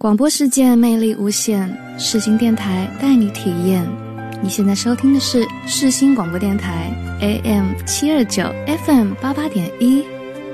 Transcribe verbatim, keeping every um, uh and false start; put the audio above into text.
广播世界魅力无限，世新电台带你体验。你现在收听的是世新广播电台 A M 七二九 F M 八八点一。